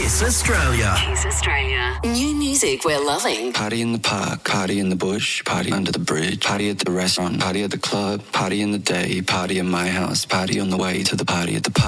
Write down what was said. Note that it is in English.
Kiss Australia. Kiss Australia. New music we're loving. Party in the park, party in the bush, party under the bridge, party at the restaurant, party at the club, party in the day, party in my house, party on the way to the party at the park.